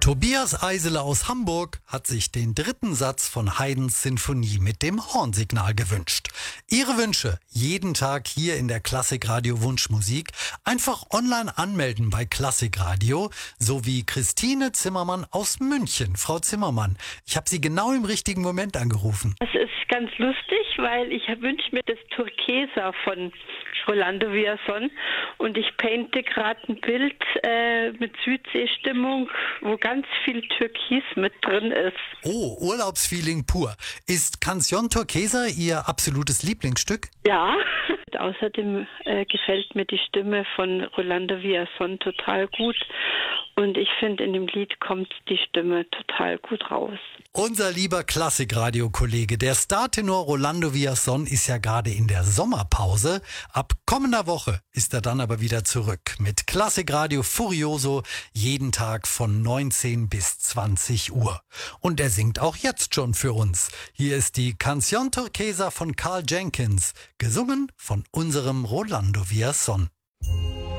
Tobias Eisele aus Hamburg hat sich den dritten Satz von Haydns Sinfonie mit dem Hornsignal gewünscht. Ihre Wünsche jeden Tag hier in der Klassikradio Wunschmusik einfach online anmelden bei Klassikradio, sowie Christine Zimmermann aus München. Frau Zimmermann, ich habe Sie genau im richtigen Moment angerufen. Das ist ganz lustig, weil ich wünsche mir das Turquesa von Rolando Villazón und ich painte gerade ein Bild mit Südseestimmung, wo ganz viel Türkis mit drin ist. Oh, Urlaubsfeeling pur. Ist Canción Turquesa Ihr absolutes Lieblingsstück? Ja. Außerdem gefällt mir die Stimme von Rolando Villazón total gut und ich finde, in dem Lied kommt die Stimme total gut raus. Unser lieber Klassikradio-Kollege, der Startenor Rolando Villazón, ist ja gerade in der Sommerpause. Ab kommender Woche ist er dann aber wieder zurück mit Klassikradio Furioso jeden Tag von 19 bis 20 Uhr. Und er singt auch jetzt schon für uns. Hier ist die Canción Turquesa von Carl Jenkins, gesungen von unserem Rolando Villazón.